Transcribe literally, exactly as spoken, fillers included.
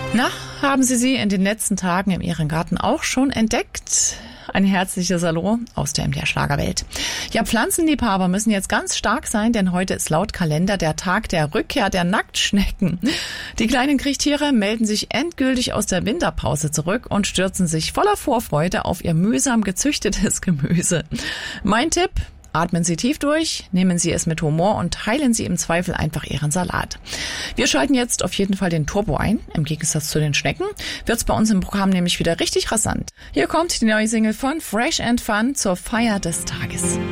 Na, haben Sie sie in den letzten Tagen in Ihrem Garten auch schon entdeckt? Ein herzliches Hallo aus der M D R Schlagerwelt. Ja, Pflanzenliebhaber müssen jetzt ganz stark sein, denn heute ist laut Kalender der Tag der Rückkehr der Nacktschnecken. Die kleinen Kriechtiere melden sich endgültig aus der Winterpause zurück und stürzen sich voller Vorfreude auf ihr mühsam gezüchtetes Gemüse. Mein Tipp: Atmen Sie tief durch, nehmen Sie es mit Humor und teilen Sie im Zweifel einfach Ihren Salat. Wir schalten jetzt auf jeden Fall den Turbo ein. Im Gegensatz zu den Schnecken wird's bei uns im Programm nämlich wieder richtig rasant. Hier kommt die neue Single von Fresh and Fun zur Feier des Tages.